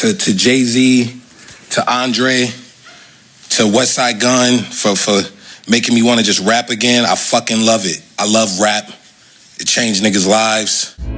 to Jay-Z, to Andre, to Westside Gunn for making me want to just rap again. I fucking love it. I love rap. It changed niggas' lives.